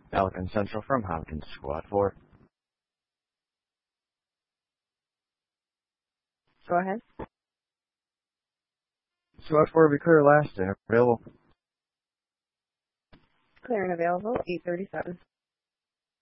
Pelican Central from Hopkins, Squad 4. Go ahead. Squad 4 will be clear last and available. Clear and available, 8:37.